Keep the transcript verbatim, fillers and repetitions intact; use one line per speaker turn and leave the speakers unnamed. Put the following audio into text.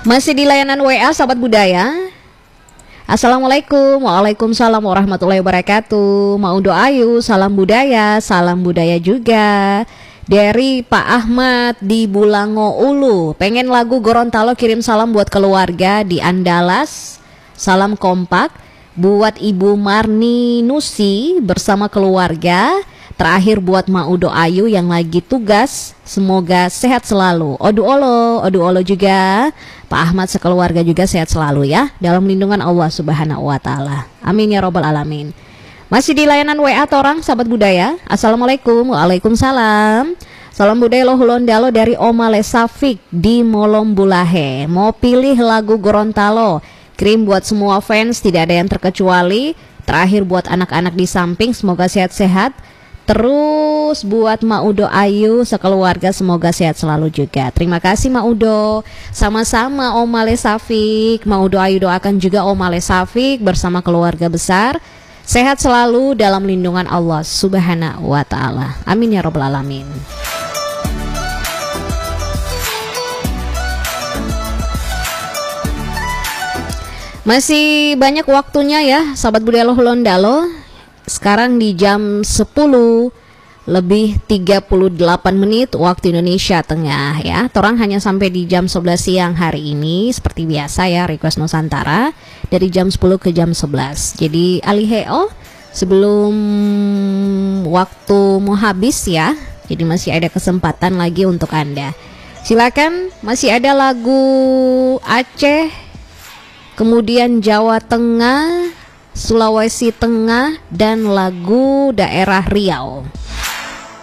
Masih di layanan W A sahabat budaya. Assalamualaikum, waalaikumsalam warahmatullahi wabarakatuh. Mau doa yuk, salam budaya, salam budaya juga. Dari Pak Ahmad di Bulango Ulu, pengen lagu Gorontalo, kirim salam buat keluarga di Andalas. Salam kompak buat Ibu Marni Nusi bersama keluarga. Terakhir buat Maudo Ayu yang lagi tugas, semoga sehat selalu. Odu olo, odu olo juga. Pak Ahmad sekeluarga juga sehat selalu ya, dalam lindungan Allah Subhanahu wa taala. Amin ya robbal alamin. Masih di layanan W A Torang sahabat budaya. Assalamualaikum, waalaikumsalam. Salam budaya Lohulondalo dari Oma Lesafik di Molombulahe. Mau pilih lagu Gorontalo, kirim buat semua fans, tidak ada yang terkecuali. Terakhir buat anak-anak di samping, semoga sehat-sehat. Terus buat Maudo Ayu sekeluarga, semoga sehat selalu juga. Terima kasih Maudo. Sama-sama Om Ale Safik. Maudo Ayu doakan juga Om Ale Safik bersama keluarga besar sehat selalu dalam lindungan Allah Subhanahu wa taala. Amin ya robbal alamin. Masih banyak waktunya ya sahabat budaya Lohulondalo. Sekarang di jam sepuluh lebih tiga puluh delapan menit waktu Indonesia Tengah ya. Torang hanya sampai di jam sebelas siang hari ini seperti biasa ya, request Nusantara dari jam sepuluh ke jam sebelas. Jadi aliheo sebelum waktu mau habis ya. Jadi masih ada kesempatan lagi untuk Anda. Silakan, masih ada lagu Aceh, kemudian Jawa Tengah, Sulawesi Tengah, dan lagu daerah Riau.